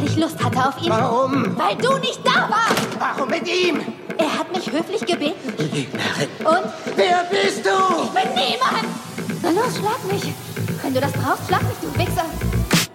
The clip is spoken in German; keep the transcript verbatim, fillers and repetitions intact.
Weil ich Lust hatte auf ihn. Warum? Weil du nicht da warst. Warum mit ihm? Er hat mich höflich gebeten. Lügnerin. Und? Wer bist du? Ich bin niemand. Na los, schlag mich. Wenn du das brauchst, schlag mich, du Wichser.